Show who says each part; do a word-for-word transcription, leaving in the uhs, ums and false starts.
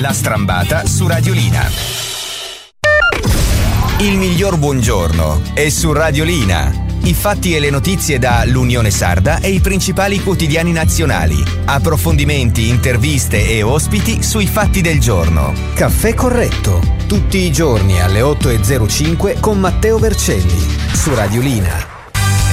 Speaker 1: La Strambata su Radiolina. Il miglior buongiorno è su Radiolina. I fatti e le notizie da l'Unione Sarda e i principali quotidiani nazionali. Approfondimenti, interviste e ospiti sui fatti del giorno.
Speaker 2: Caffè corretto. Tutti i giorni alle otto e zero cinque con Matteo Vercelli. Su Radiolina.